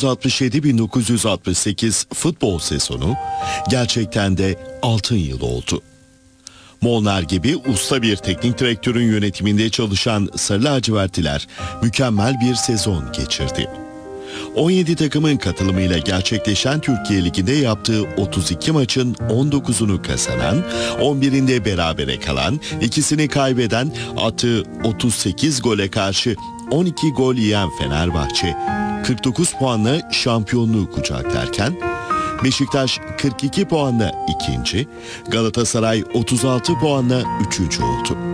1967-1968 futbol sezonu gerçekten de altın yıl oldu. Molnar gibi usta bir teknik direktörün yönetiminde çalışan Sarı Lacivertliler mükemmel bir sezon geçirdi. 17 takımın katılımıyla gerçekleşen Türkiye Ligi'nde yaptığı 32 maçın 19'unu kazanan, 11'inde berabere kalan, ikisini kaybeden, attığı 38 gole karşı 12 gol yiyen Fenerbahçe 49 puanla şampiyonluğu kucaklarken, Beşiktaş 42 puanla ikinci, Galatasaray 36 puanla üçüncü oldu.